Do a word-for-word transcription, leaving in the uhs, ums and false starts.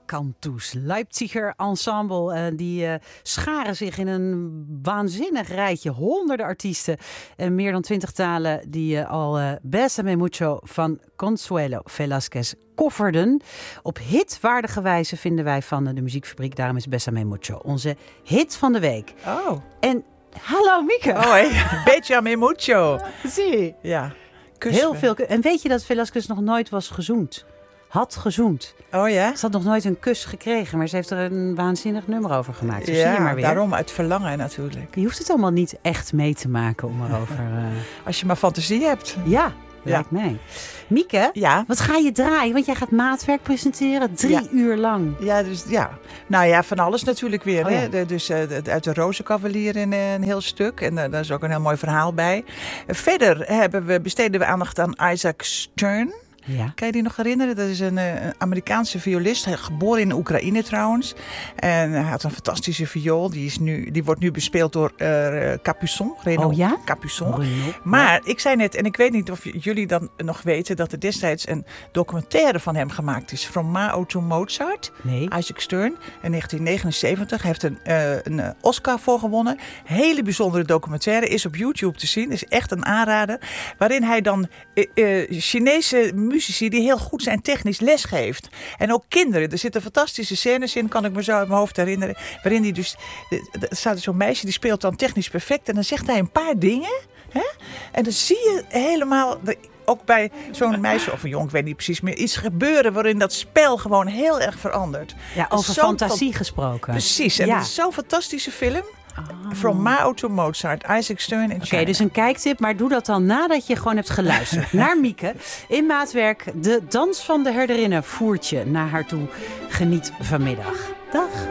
Cantus, Leipziger ensemble. Uh, die uh, scharen zich in een waanzinnig rijtje. Honderden artiesten en meer dan twintig talen die uh, al uh, Bésame Mucho van Consuelo Velázquez kofferden. Op hitwaardige wijze vinden wij van uh, de Muziekfabriek. Daarom is Bésame Mucho onze hit van de week. Oh. En hallo Mieke. Oh, hey. Bésame Mucho. Zie. Ja. Heel veel. En weet je dat Velázquez nog nooit was gezoend? Had gezoend. Oh ja? Ze had nog nooit een kus gekregen, maar ze heeft er een waanzinnig nummer over gemaakt. Zo ja, zie je maar weer. Daarom uit verlangen natuurlijk. Je hoeft het allemaal niet echt mee te maken om erover... Uh... Als je maar fantasie hebt. Ja, ja. lijkt mij. Mieke, ja? wat ga je draaien? Want jij gaat maatwerk presenteren, drie ja. uur lang. Ja, dus ja. Nou ja, van alles natuurlijk weer. Oh, ja. hè? De, dus uh, de, uit de Rozenkavalier een, een heel stuk. En uh, daar is ook een heel mooi verhaal bij. Uh, verder hebben we, besteden we aandacht aan Isaac Stern. Ja. Kan je die nog herinneren? Dat is een, een Amerikaanse violist, geboren in Oekraïne trouwens. En hij had een fantastische viool. Die, is nu, die wordt nu bespeeld door uh, Capuçon. Renaud oh ja? Capuçon. Renaud. Maar ja. ik zei net, en ik weet niet of jullie dan nog weten, dat er destijds een documentaire van hem gemaakt is. From Mao to Mozart. Nee. Isaac Stern. In negentien negenenzeventig. Hij heeft een, uh, een Oscar voor gewonnen. Hele bijzondere documentaire. Is op YouTube te zien. Is echt een aanrader. Waarin hij dan uh, uh, Chinese muzici die heel goed zijn technisch lesgeeft. En ook kinderen. Er zitten fantastische scènes in, kan ik me zo uit mijn hoofd herinneren. Waarin hij dus... Er staat zo'n meisje, die speelt dan technisch perfect. En dan zegt hij een paar dingen. Hè? En dan zie je helemaal... De, ook bij zo'n meisje of een jong, ik weet niet precies meer, iets gebeuren waarin dat spel gewoon heel erg verandert. Ja, over fantasie van, gesproken. Precies. En ja. het is zo'n fantastische film. Oh. From Mao to Mozart, Isaac Stern in China. Oké, okay, dus een kijktip, maar doe dat dan nadat je gewoon hebt geluisterd naar Mieke. In maatwerk, de dans van de herderinnen voert je naar haar toe. Geniet vanmiddag. Dag.